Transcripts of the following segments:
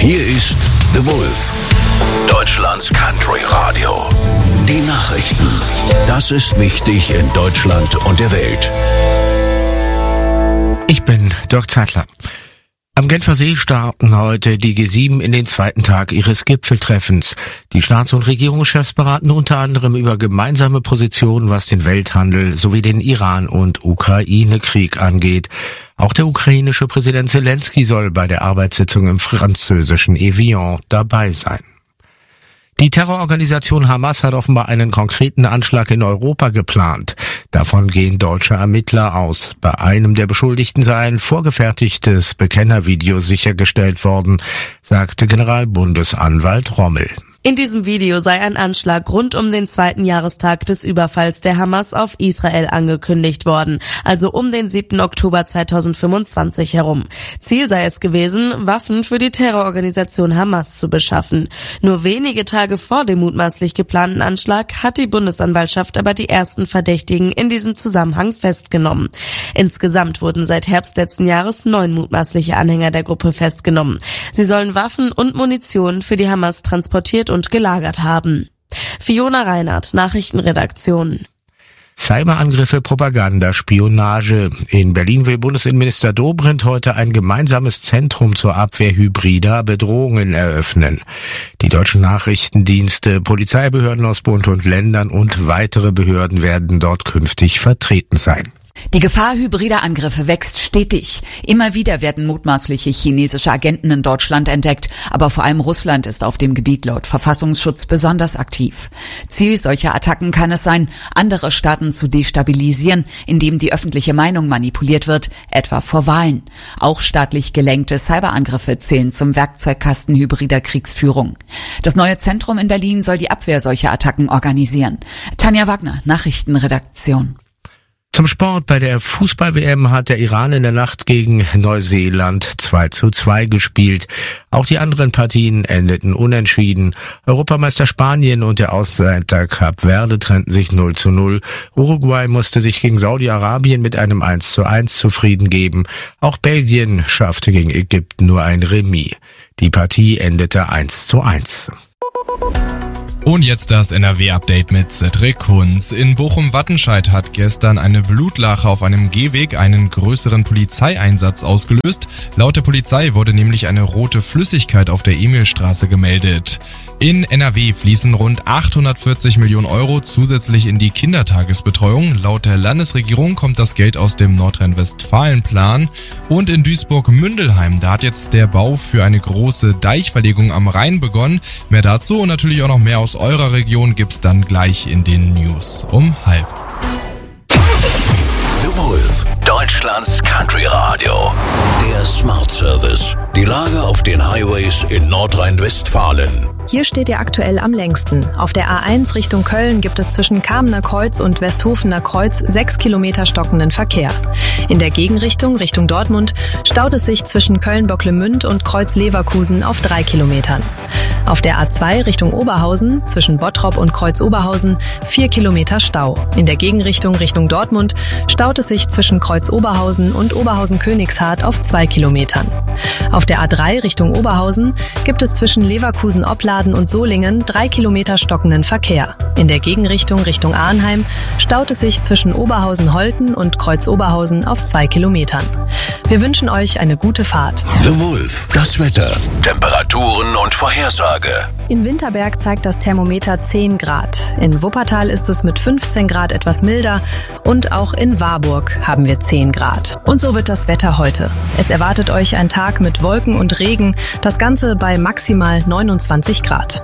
Hier ist The Wolf, Deutschlands Country Radio. Die Nachrichten. Das ist wichtig in Deutschland und der Welt. Ich bin Dirk Zeitler. Am Genfer See starten heute die G7 in den zweiten Tag ihres Gipfeltreffens. Die Staats- und Regierungschefs beraten unter anderem über gemeinsame Positionen, was den Welthandel sowie den Iran- und Ukraine-Krieg angeht. Auch der ukrainische Präsident Zelensky soll bei der Arbeitssitzung im französischen Evian dabei sein. Die Terrororganisation Hamas hat offenbar einen konkreten Anschlag in Europa geplant. Davon gehen deutsche Ermittler aus. Bei einem der Beschuldigten sei ein vorgefertigtes Bekennervideo sichergestellt worden, sagte Generalbundesanwalt Rommel. In diesem Video sei ein Anschlag rund um den 2. Jahrestag des Überfalls der Hamas auf Israel angekündigt worden, also um den 7. Oktober 2025 herum. Ziel sei es gewesen, Waffen für die Terrororganisation Hamas zu beschaffen. Nur wenige Tage vor dem mutmaßlich geplanten Anschlag hat die Bundesanwaltschaft aber die ersten Verdächtigen in diesem Zusammenhang festgenommen. Insgesamt wurden seit Herbst letzten Jahres 9 mutmaßliche Anhänger der Gruppe festgenommen. Sie sollen Waffen und Munition für die Hamas transportiert und gelagert haben. Fiona Reinhardt, Nachrichtenredaktion. Cyberangriffe, Propaganda, Spionage. In Berlin will Bundesinnenminister Dobrindt heute ein gemeinsames Zentrum zur Abwehr hybrider Bedrohungen eröffnen. Die deutschen Nachrichtendienste, Polizeibehörden aus Bund und Ländern und weitere Behörden werden dort künftig vertreten sein. Die Gefahr hybrider Angriffe wächst stetig. Immer wieder werden mutmaßliche chinesische Agenten in Deutschland entdeckt, aber vor allem Russland ist auf dem Gebiet laut Verfassungsschutz besonders aktiv. Ziel solcher Attacken kann es sein, andere Staaten zu destabilisieren, indem die öffentliche Meinung manipuliert wird, etwa vor Wahlen. Auch staatlich gelenkte Cyberangriffe zählen zum Werkzeugkasten hybrider Kriegsführung. Das neue Zentrum in Berlin soll die Abwehr solcher Attacken organisieren. Tanja Wagner, Nachrichtenredaktion. Zum Sport. Bei der Fußball-WM hat der Iran in der Nacht gegen Neuseeland 2:2 gespielt. Auch die anderen Partien endeten unentschieden. Europameister Spanien und der Außenseiter Kap Verde trennten sich 0:0. Uruguay musste sich gegen Saudi-Arabien mit einem 1:1 zufrieden geben. Auch Belgien schaffte gegen Ägypten nur ein Remis. Die Partie endete 1:1. Und jetzt das NRW-Update mit Cedric Kunz. In Bochum-Wattenscheid hat gestern eine Blutlache auf einem Gehweg einen größeren Polizeieinsatz ausgelöst. Laut der Polizei wurde nämlich eine rote Flüssigkeit auf der Emilstraße gemeldet. In NRW fließen rund 840 Millionen Euro zusätzlich in die Kindertagesbetreuung. Laut der Landesregierung kommt das Geld aus dem Nordrhein-Westfalen-Plan. Und in Duisburg-Mündelheim, da hat jetzt der Bau für eine große Deichverlegung am Rhein begonnen. Mehr dazu und natürlich auch noch mehr aus eurer Region gibt's dann gleich in den News um 12:30. The Wolf, Deutschlands Country Radio. Der Smart Service. Die Lage auf den Highways in Nordrhein-Westfalen. Hier steht ihr aktuell am längsten. Auf der A1 Richtung Köln gibt es zwischen Kamener Kreuz und Westhofener Kreuz 6 Kilometer stockenden Verkehr. In der Gegenrichtung, Richtung Dortmund, staut es sich zwischen Köln-Bocklemünd und Kreuz-Leverkusen auf 3 Kilometern. Auf der A2 Richtung Oberhausen, zwischen Bottrop und Kreuz-Oberhausen, 4 Kilometer Stau. In der Gegenrichtung Richtung Dortmund staut es sich zwischen Kreuz-Oberhausen und Oberhausen-Königshardt auf 2 Kilometern. Auf der A3 Richtung Oberhausen gibt es zwischen Leverkusen-Opladen und Solingen 3 Kilometer stockenden Verkehr. In der Gegenrichtung Richtung Arnheim staut es sich zwischen Oberhausen-Holten und Kreuz-Oberhausen auf 2 Kilometern. Wir wünschen euch eine gute Fahrt. The Wolf, das Wetter, Temperaturen und Vorhersage. In Winterberg zeigt das Thermometer 10 Grad. In Wuppertal ist es mit 15 Grad etwas milder und auch in Warburg haben wir 10 Grad. Und so wird das Wetter heute. Es erwartet euch ein Tag mit Wolken und Regen, das Ganze bei maximal 29 Grad.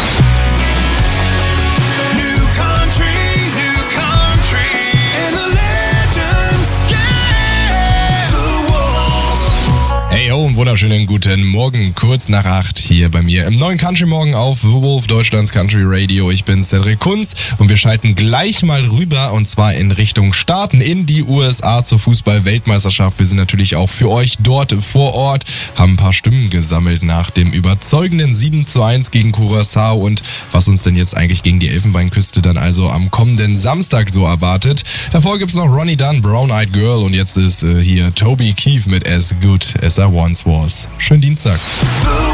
Wunderschönen guten Morgen, kurz nach 8 hier bei mir im neuen Country Morgen auf The Wolf, Deutschlands Country Radio. Ich bin Cedric Kunz und wir schalten gleich mal rüber und zwar in Richtung Staaten in die USA zur Fußball-Weltmeisterschaft. Wir sind natürlich auch für euch dort vor Ort, haben ein paar Stimmen gesammelt nach dem überzeugenden 7:1 gegen Curaçao und was uns denn jetzt eigentlich gegen die Elfenbeinküste dann also am kommenden Samstag so erwartet. Davor gibt's noch Ronnie Dunn, Brown Eyed Girl und jetzt ist hier Toby Keith mit As Good As I Once Was. Schönen Dienstag.